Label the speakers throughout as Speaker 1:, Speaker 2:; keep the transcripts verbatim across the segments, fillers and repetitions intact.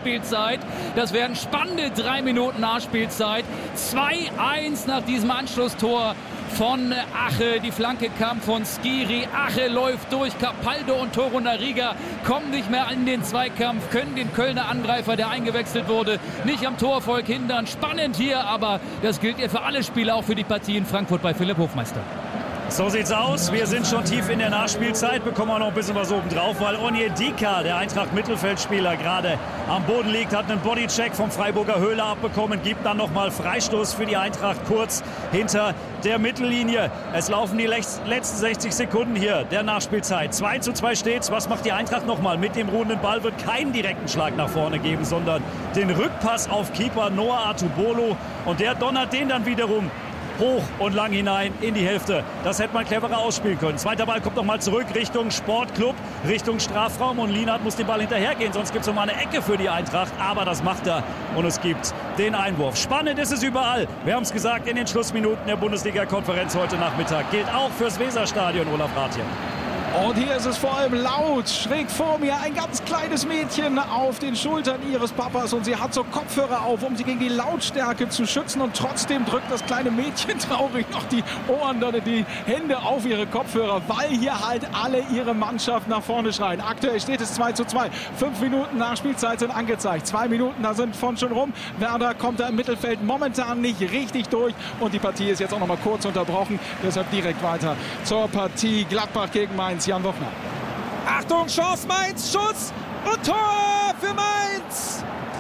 Speaker 1: Nachspielzeit. Das werden spannende drei Minuten Nachspielzeit. zwei eins nach diesem Anschlusstor von Ache. Die Flanke kam von Skiri. Ache läuft durch. Capaldo und Torunariga kommen nicht mehr in den Zweikampf, können den Kölner Angreifer, der eingewechselt wurde, nicht am Torerfolg hindern. Spannend hier, aber das gilt ja für alle Spieler, auch für die Partie in Frankfurt bei Philipp Hofmeister.
Speaker 2: So sieht's aus. Wir sind schon tief in der Nachspielzeit, bekommen auch noch ein bisschen was oben drauf, weil Onyedika, der Eintracht-Mittelfeldspieler, gerade am Boden liegt, hat einen Bodycheck vom Freiburger Höhler abbekommen, gibt dann nochmal Freistoß für die Eintracht kurz hinter der Mittellinie. Es laufen die letzten sechzig Sekunden hier der Nachspielzeit. zwei zu zwei steht's. Was macht die Eintracht nochmal? Mit dem ruhenden Ball wird keinen direkten Schlag nach vorne geben, sondern den Rückpass auf Keeper Noah Atubolo. Und der donnert den dann wiederum hoch und lang hinein in die Hälfte. Das hätte man cleverer ausspielen können. Zweiter Ball kommt nochmal zurück Richtung Sportclub, Richtung Strafraum. Und Lienhardt muss den Ball hinterhergehen, sonst gibt es nochmal eine Ecke für die Eintracht. Aber das macht er und es gibt den Einwurf. Spannend ist es überall. Wir haben es gesagt, in den Schlussminuten der Bundesliga-Konferenz heute Nachmittag. Gilt auch fürs Weserstadion, Olaf Rathje.
Speaker 3: Und hier ist es vor allem laut. Schräg vor mir ein ganz kleines Mädchen auf den Schultern ihres Papas. Und sie hat so Kopfhörer auf, um sie gegen die Lautstärke zu schützen. Und trotzdem drückt das kleine Mädchen traurig noch die Ohren oder die Hände auf ihre Kopfhörer, weil hier halt alle ihre Mannschaft nach vorne schreien. Aktuell steht es zwei zu zwei. Fünf Minuten Nachspielzeit sind angezeigt. Zwei Minuten, da sind von schon rum. Werder kommt da im Mittelfeld momentan nicht richtig durch. Und die Partie ist jetzt auch noch mal kurz unterbrochen. Deshalb direkt weiter zur Partie Gladbach gegen Mainz. Jan Wochner.
Speaker 4: Achtung, Chance Mainz, Schuss und Tor für Mainz.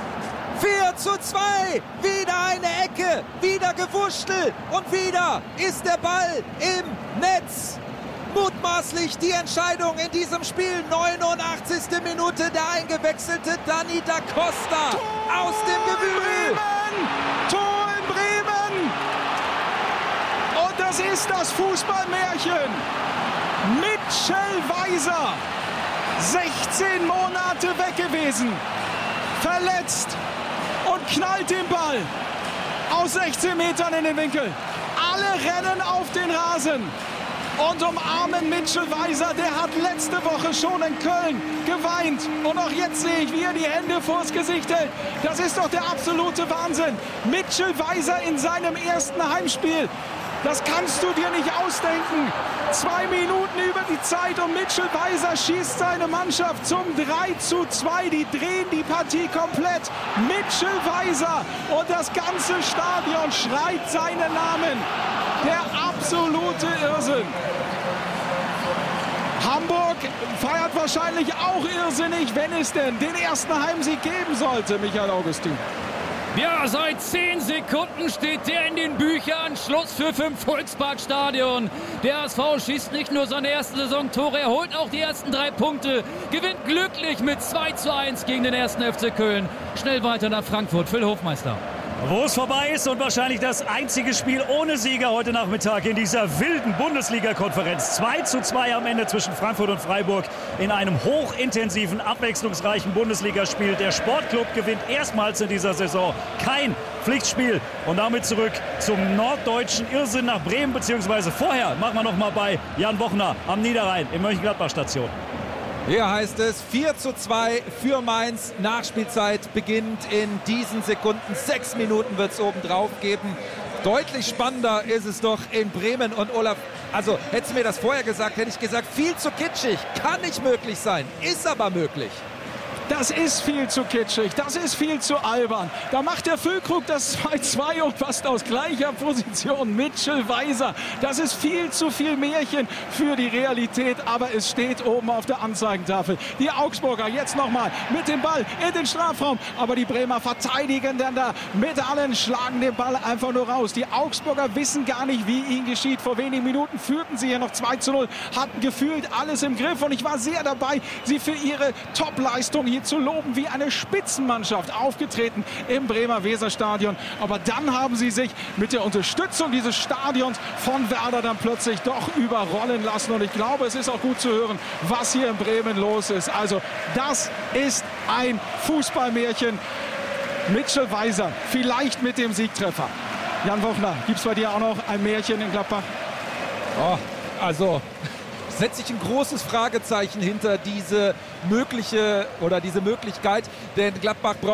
Speaker 4: vier zu zwei, wieder eine Ecke, wieder gewurschtelt und wieder ist der Ball im Netz. Mutmaßlich die Entscheidung in diesem Spiel. neunundachtzigste Minute, der eingewechselte Dani da Costa Tor aus dem Gewühl.
Speaker 3: Bremen! Tor in Bremen! Und das ist das Fußballmärchen. Mitchell Weiser, sechzehn Monate weg gewesen, verletzt und knallt den Ball aus sechzehn Metern in den Winkel. Alle rennen auf den Rasen und umarmen Mitchell Weiser. Der hat letzte Woche schon in Köln geweint. Und auch jetzt sehe ich, wie er die Hände vors Gesicht hält. Das ist doch der absolute Wahnsinn. Mitchell Weiser in seinem ersten Heimspiel. Das kannst du dir nicht ausdenken. Zwei Minuten über die Zeit und Mitchell Weiser schießt seine Mannschaft zum drei zu zwei. Die drehen die Partie komplett. Mitchell Weiser und das ganze Stadion schreit seinen Namen. Der absolute Irrsinn. Hamburg feiert wahrscheinlich auch irrsinnig, wenn es denn den ersten Heimsieg geben sollte, Michael Augustin.
Speaker 1: Ja, seit zehn Sekunden steht der in den Büchern. Schlusspfiff im Volksparkstadion. Der H S V schießt nicht nur seine ersten Saisontore, er holt auch die ersten drei Punkte. Gewinnt glücklich mit zwei zu eins gegen den ersten F C Köln. Schnell weiter nach Frankfurt. Phil Hofmeister.
Speaker 2: Wo es vorbei ist und wahrscheinlich das einzige Spiel ohne Sieger heute Nachmittag in dieser wilden Bundesliga-Konferenz. zwei zu zwei am Ende zwischen Frankfurt und Freiburg in einem hochintensiven, abwechslungsreichen Bundesligaspiel. Der Sportclub gewinnt erstmals in dieser Saison kein Pflichtspiel. Und damit zurück zum norddeutschen Irrsinn nach Bremen, beziehungsweise vorher machen wir noch mal bei Jan Wochner am Niederrhein in Mönchengladbach-Station.
Speaker 4: Hier heißt es vier zu zwei für Mainz. Nachspielzeit beginnt in diesen Sekunden. Sechs Minuten wird es obendrauf geben. Deutlich spannender ist es doch in Bremen. Und Olaf, also hättest du mir das vorher gesagt, hätte ich gesagt, viel zu kitschig. Kann nicht möglich sein, ist aber möglich.
Speaker 3: Das ist viel zu kitschig, das ist viel zu albern. Da macht der Füllkrug das zwei zwei und fast aus gleicher Position. Mitchell Weiser, das ist viel zu viel Märchen für die Realität, aber es steht oben auf der Anzeigentafel. Die Augsburger jetzt nochmal mit dem Ball in den Strafraum, aber die Bremer verteidigen dann da mit allen, schlagen den Ball einfach nur raus. Die Augsburger wissen gar nicht, wie ihnen geschieht. Vor wenigen Minuten führten sie hier noch zwei zu null, hatten gefühlt alles im Griff und ich war sehr dabei, sie für ihre Top-Leistung hier zu loben, wie eine Spitzenmannschaft aufgetreten im Bremer Weserstadion. Aber dann haben sie sich mit der Unterstützung dieses Stadions von Werder dann plötzlich doch überrollen lassen. Und ich glaube, es ist auch gut zu hören, was hier in Bremen los ist. Also das ist ein Fußballmärchen. Mitchell Weiser, vielleicht mit dem Siegtreffer. Jan Wochner, gibt es bei dir auch noch ein Märchen in Gladbach?
Speaker 4: Oh, also setze ich ein großes Fragezeichen hinter diese mögliche oder diese Möglichkeit, denn Gladbach braucht